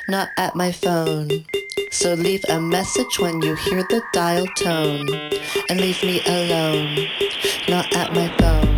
not at my phone. So leave a message when you hear the dial tone, and leave me alone, not at my phone.